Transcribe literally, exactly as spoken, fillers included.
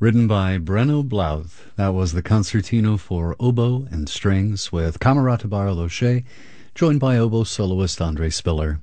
Written by Brenno Blauth. That was the concertino for oboe and strings with Camerata Barloche, joined by oboe soloist Andre Spiller.